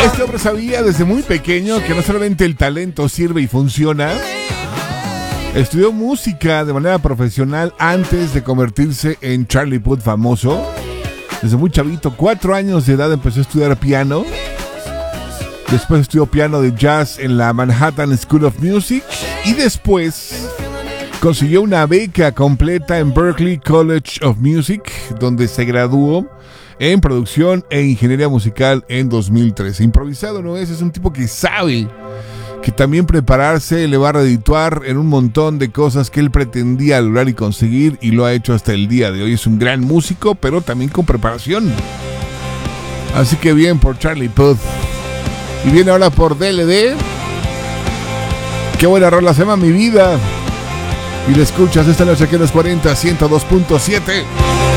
Este hombre sabía desde muy pequeño que no solamente el talento sirve y funciona. Estudió música de manera profesional antes de convertirse en Charlie Puth famoso. Desde muy chavito, 4 años de edad, empezó a estudiar piano. Después estudió piano de jazz en la Manhattan School of Music. Y después consiguió una beca completa en Berklee College of Music, donde se graduó en producción e ingeniería musical en 2013. Improvisado no es un tipo que sabe que también prepararse le va a redituar en un montón de cosas que él pretendía lograr y conseguir, y lo ha hecho hasta el día de hoy. Es un gran músico, pero también con preparación. Así que bien por Charlie Puth. Y viene ahora por DLD. Qué buena rola, se llama Mi Vida. Y la escuchas esta noche aquí en los 40, 102.7.